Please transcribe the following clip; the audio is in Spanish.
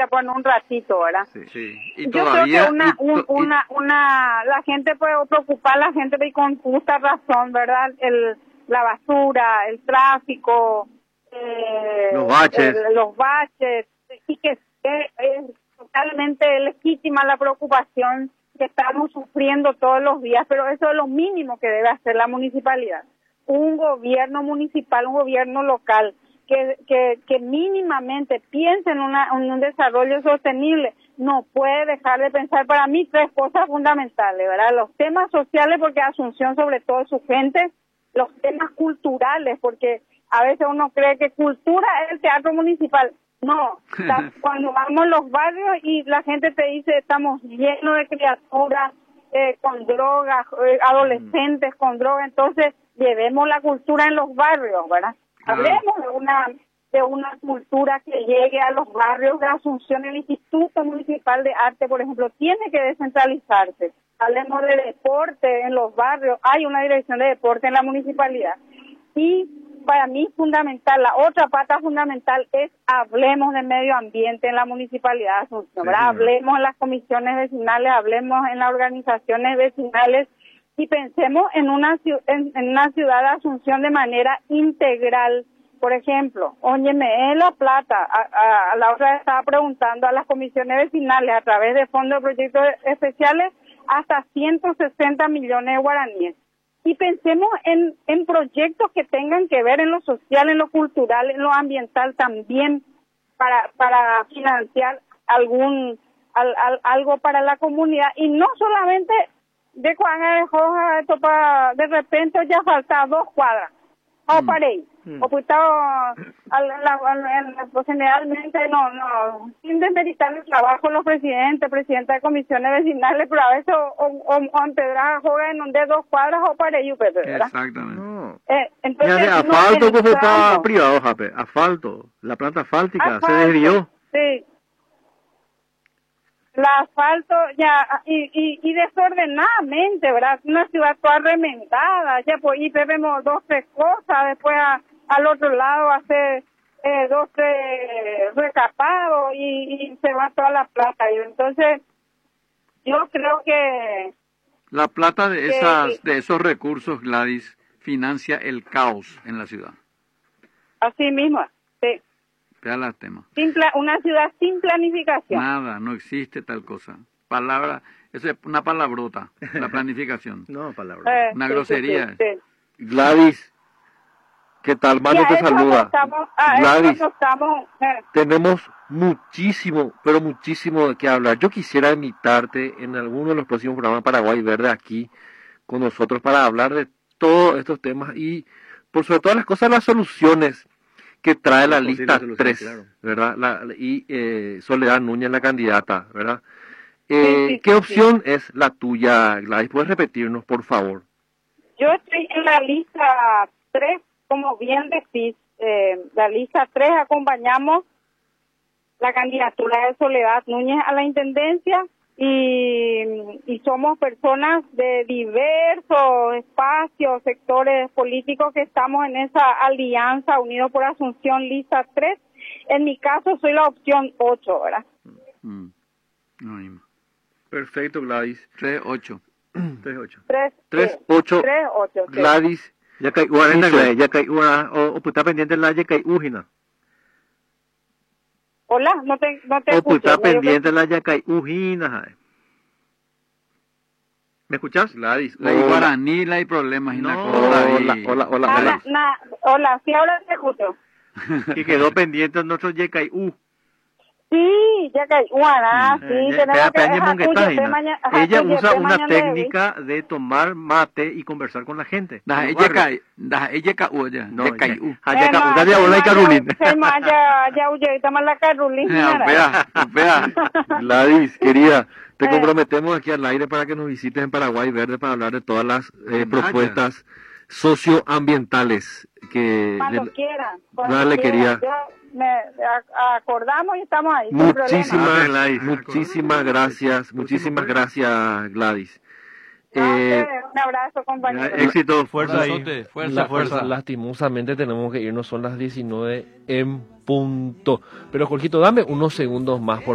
ya por un ratito, ¿verdad? Sí, sí. Y yo todavía, creo que la gente puede preocupar, la gente y con justa razón, ¿verdad? La basura, el tráfico, los baches, y que es totalmente legítima la preocupación que estamos sufriendo todos los días, pero eso es lo mínimo que debe hacer la municipalidad. Un gobierno municipal, un gobierno local, que mínimamente piense en un desarrollo sostenible, no puede dejar de pensar, para mí, tres cosas fundamentales, ¿verdad? Los temas sociales, porque Asunción, sobre todo su gente, los temas culturales, porque a veces uno cree que cultura es el teatro municipal. No, cuando vamos a los barrios y la gente te dice, estamos llenos de criaturas con drogas, adolescentes con drogas, entonces llevemos la cultura en los barrios, ¿verdad? Hablemos de una cultura que llegue a los barrios de Asunción. El Instituto Municipal de Arte, por ejemplo, tiene que descentralizarse. Hablemos de deporte en los barrios. Hay una dirección de deporte en la municipalidad. Y para mí fundamental, la otra pata fundamental es hablemos de medio ambiente en la municipalidad de Asunción, ¿verdad? Sí, hablemos en las comisiones vecinales, hablemos en las organizaciones vecinales y pensemos en una ciudad de Asunción de manera integral. Por ejemplo, óyeme, en La Plata, a la otra vez estaba preguntando a las comisiones vecinales a través de fondos de proyectos especiales hasta 160 millones de guaraníes. Y pensemos en proyectos que tengan que ver en lo social, en lo cultural, en lo ambiental también, para financiar algo para la comunidad, y no solamente de de repente ya falta 2 cuadras o para ahí o pues generalmente no sin desmeritar el trabajo de los presidentes de comisiones vecinales, pero a veces o empedrar juegan donde 2 cuadras o para ahí, ¿verdad? Exactamente. Entonces ya de asfalto pues está privado, Jape, asfalto, la planta asfáltica se desvió. Sí. El asfalto ya, y desordenadamente, ¿verdad? Una ciudad toda remendada, ya pues, y vemos 2, 3 cosas, después al otro lado hace 2, 3 recapados y se va toda la plata. Y entonces, yo creo que... La plata de esos recursos, Gladys, financia el caos en la ciudad. Así mismo, sí. Una ciudad sin planificación. Nada, no existe tal cosa. Eso es una palabrota, la planificación. No, palabra. Una grosería. Sí. Gladys, ¿qué tal? Mano te saluda. Gladys, tenemos muchísimo, pero muchísimo de qué hablar. Yo quisiera invitarte en alguno de los próximos programas Paraguay Verde aquí con nosotros para hablar de todos estos temas y, por sobre todas las cosas, las soluciones que trae la lista 3, claro. ¿Verdad? Soledad Núñez, la candidata, ¿verdad? ¿Qué opción es la tuya, Gladys? ¿Puedes repetirnos, por favor? Yo estoy en la lista 3, como bien decís. La lista 3 acompañamos la candidatura de Soledad Núñez a la intendencia y somos personas de diversos espacios, sectores políticos que estamos en esa alianza Unidos por Asunción, lista 3. En mi caso soy la opción 8, ¿verdad? Perfecto, Gladys. 3-8. 3-8. Gladys. Ya cae o está pendiente la ya cae ujina. Hola, no te escucho. Está pendiente la ya cae ujina. ¿Me escuchas? Gladys, la guaraní hay problemas. Hola, sí, ahora te escucho. Que quedó pendiente nuestro YKU. Sí, YKU, sí. Ella usa una técnica de tomar mate y conversar con la gente. Gladys, querida, te comprometemos aquí al aire para que nos visites en Paraguay Verde para hablar de todas las propuestas socioambientales que cuando quieran. Dale, querida. Acordamos y estamos ahí. Muchísimas gracias, Gladys. Un abrazo, compañero. Éxito, fuerza. Lastimosamente tenemos que irnos, son las 19 en punto. Pero Jorgito, dame unos segundos más, por